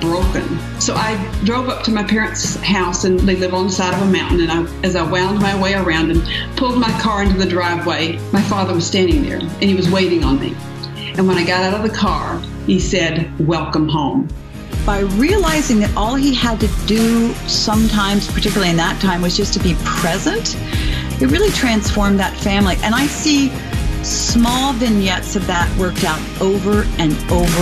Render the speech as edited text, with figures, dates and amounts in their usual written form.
broken. So I drove up to my parents' house, and they live on the side of a mountain. And as I wound my way around and pulled my car into the driveway, my father was standing there, and he was waiting on me. And when I got out of the car, he said, "Welcome home." By realizing that all he had to do sometimes, particularly in that time, was just to be present, it really transformed that family. And I see small vignettes of that worked out over and over